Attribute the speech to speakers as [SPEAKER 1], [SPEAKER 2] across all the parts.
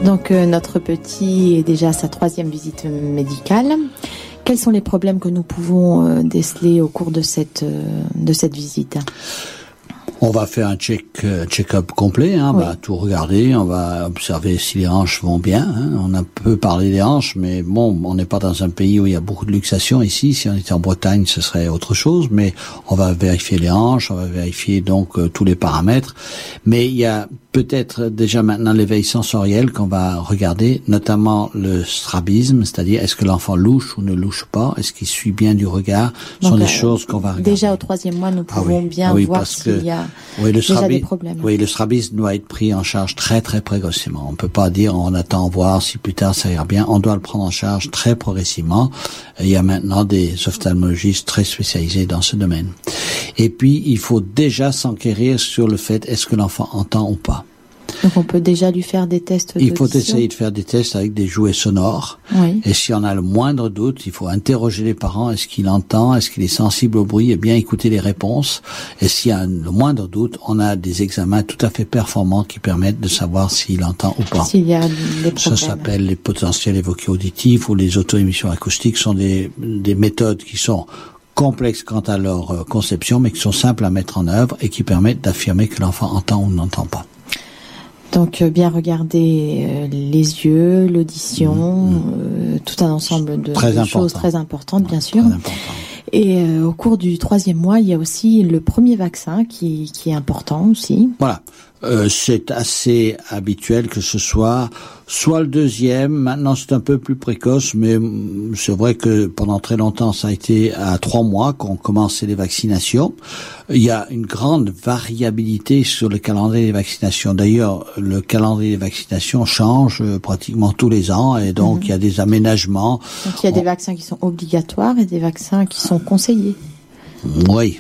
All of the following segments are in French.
[SPEAKER 1] Donc notre petit est déjà à sa 3e visite médicale. Quels sont les problèmes que nous pouvons déceler au cours de cette visite ?
[SPEAKER 2] On va faire un check-up complet, on va tout regarder, on va observer si les hanches vont bien. On a peu parlé des hanches, mais bon, on n'est pas dans un pays où il y a beaucoup de luxation ici. Si on était en Bretagne, ce serait autre chose, mais on va vérifier les hanches, on va vérifier donc tous les paramètres. Mais il y a peut-être déjà maintenant l'éveil sensoriel qu'on va regarder, notamment le strabisme, c'est-à-dire est-ce que l'enfant louche ou ne louche pas, est-ce qu'il suit bien du regard, ce sont des choses qu'on va regarder.
[SPEAKER 1] Déjà au 3e mois, nous pouvons bien voir s'il y a déjà des problèmes.
[SPEAKER 2] Oui, le strabisme doit être pris en charge très très précocement. On peut pas dire on attend voir si plus tard ça ira bien. On doit le prendre en charge très progressivement. Il y a maintenant des ophtalmologistes très spécialisés dans ce domaine. Et puis il faut déjà s'enquérir sur le fait est-ce que l'enfant entend ou pas.
[SPEAKER 1] Donc on peut déjà lui faire des tests
[SPEAKER 2] d'audition. Il faut essayer de faire des tests avec des jouets sonores.
[SPEAKER 1] Oui.
[SPEAKER 2] Et si on a le moindre doute, il faut interroger les parents. Est-ce qu'il entend? Est-ce qu'il est sensible au bruit? Et bien écouter les réponses. Et s'il y a le moindre doute, on a des examens tout à fait performants qui permettent de savoir s'il entend ou pas.
[SPEAKER 1] S'il y a des problèmes.
[SPEAKER 2] Ça s'appelle les potentiels évoqués auditifs ou les auto-émissions acoustiques. Ce sont des méthodes qui sont complexes quant à leur conception, mais qui sont simples à mettre en œuvre et qui permettent d'affirmer que l'enfant entend ou n'entend pas.
[SPEAKER 1] Donc bien regarder les yeux, l'audition, tout un ensemble de choses très importantes, bien sûr.
[SPEAKER 2] Très important.
[SPEAKER 1] Et au cours du 3e mois, il y a aussi le premier vaccin qui est important aussi.
[SPEAKER 2] Voilà. C'est assez habituel que ce soit le 2e. Maintenant, c'est un peu plus précoce, mais c'est vrai que pendant très longtemps, ça a été à 3 mois qu'on commençait les vaccinations. Il y a une grande variabilité sur le calendrier des vaccinations. D'ailleurs, le calendrier des vaccinations change pratiquement tous les ans, et donc il y a des aménagements.
[SPEAKER 1] Donc il y a des vaccins qui sont obligatoires et des vaccins qui sont conseillés.
[SPEAKER 2] Oui.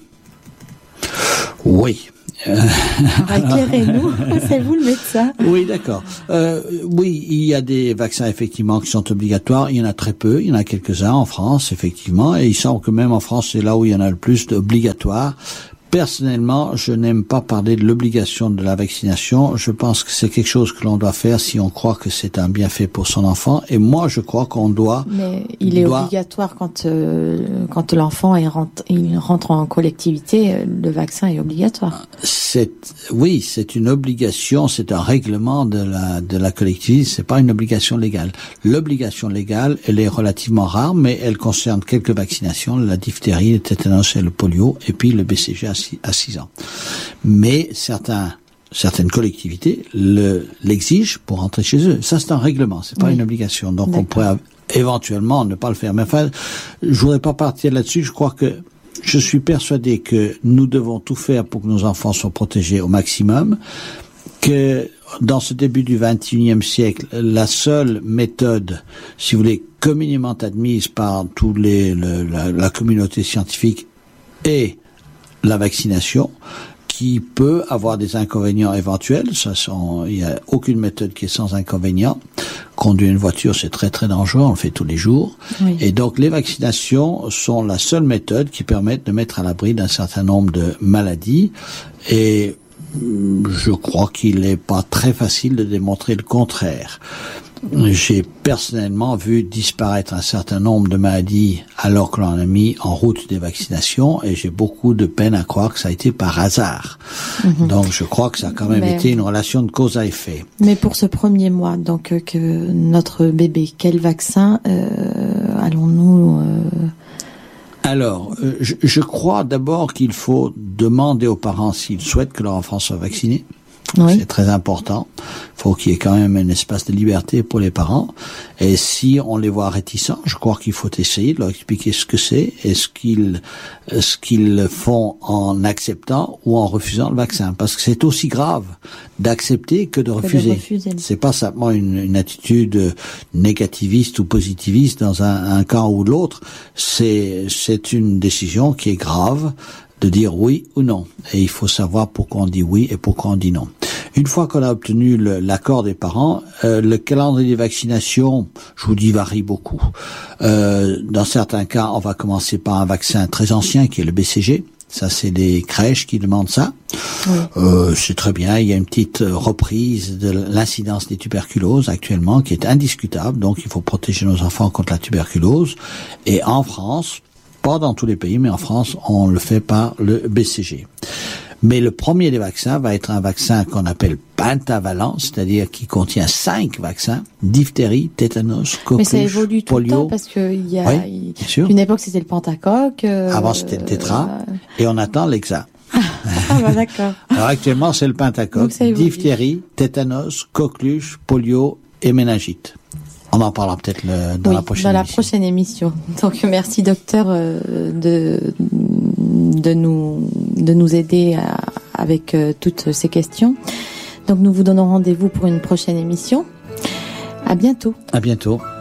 [SPEAKER 1] Éclairez-nous, c'est vous le médecin.
[SPEAKER 2] Oui, d'accord. Oui, il y a des vaccins effectivement qui sont obligatoires. Il y en a très peu. Il y en a quelques-uns en France, effectivement. Et il semble que même en France, c'est là où il y en a le plus d'obligatoires. Personnellement, je n'aime pas parler de l'obligation de la vaccination. Je pense que c'est quelque chose que l'on doit faire si on croit que c'est un bienfait pour son enfant. Et moi, je crois qu'on doit...
[SPEAKER 1] Mais il est obligatoire quand l'enfant il rentre en collectivité, le vaccin est obligatoire.
[SPEAKER 2] Oui, c'est une obligation, c'est un règlement de la collectivité, c'est pas une obligation légale. L'obligation légale, elle est relativement rare, mais elle concerne quelques vaccinations, la diphtérie, le tétanos et le polio, et puis le BCG à 6 ans. Mais certaines collectivités l'exigent pour rentrer chez eux. Ça, c'est un règlement, c'est pas une obligation. Donc, on pourrait éventuellement ne pas le faire. Mais enfin, je voudrais pas partir là-dessus. Je suis persuadé que nous devons tout faire pour que nos enfants soient protégés au maximum, que dans ce début du XXIe siècle, la seule méthode, si vous voulez, communément admise par la communauté scientifique est la vaccination, qui peut avoir des inconvénients éventuels. Il n'y a aucune méthode qui est sans inconvénients. Conduire une voiture, c'est très très dangereux, on le fait tous les jours. Oui. Et donc les vaccinations sont la seule méthode qui permette de mettre à l'abri d'un certain nombre de maladies. Et je crois qu'il n'est pas très facile de démontrer le contraire. J'ai personnellement vu disparaître un certain nombre de maladies alors que l'on a mis en route des vaccinations, et j'ai beaucoup de peine à croire que ça a été par hasard. Donc je crois que ça a quand même été une relation de cause à effet.
[SPEAKER 1] Mais pour ce premier mois, donc que notre bébé, quel vaccin allons-nous
[SPEAKER 2] Alors, je crois d'abord qu'il faut demander aux parents s'ils souhaitent que leur enfant soit vacciné. Oui. C'est très important. Il faut qu'il y ait quand même un espace de liberté pour les parents. Et si on les voit réticents, je crois qu'il faut essayer de leur expliquer ce que c'est et ce qu'ils font en acceptant ou en refusant le vaccin. Parce que c'est aussi grave d'accepter que de refuser. C'est pas simplement une attitude négativiste ou positiviste dans un camp ou l'autre. C'est une décision qui est grave, de dire oui ou non. Et il faut savoir pourquoi on dit oui et pourquoi on dit non. Une fois qu'on a obtenu l'accord des parents, le calendrier des vaccinations, je vous dis, varie beaucoup. Dans certains cas, on va commencer par un vaccin très ancien qui est le BCG. Ça, c'est des crèches qui demandent ça. Oui. C'est très bien. Il y a une petite reprise de l'incidence des tuberculoses actuellement qui est indiscutable. Donc, il faut protéger nos enfants contre la tuberculose. Et en France, pas dans tous les pays, mais en France, on le fait par le BCG. Mais le premier des vaccins va être un vaccin qu'on appelle pentavalent, c'est-à-dire qui contient 5 vaccins: diphtérie, tétanos, coqueluche, polio.
[SPEAKER 1] Mais ça évolue tout le temps parce que il y a une époque c'était le pentacoque.
[SPEAKER 2] Avant c'était le tétra et on attend l'hexa.
[SPEAKER 1] D'accord.
[SPEAKER 2] Alors actuellement c'est le pentacoque, diphtérie, tétanos, coqueluche, polio et méningite. On en parlera peut-être dans la prochaine émission.
[SPEAKER 1] Donc merci docteur de nous aider avec toutes ces questions. Donc nous vous donnons rendez-vous pour une prochaine émission. À bientôt.
[SPEAKER 2] À bientôt.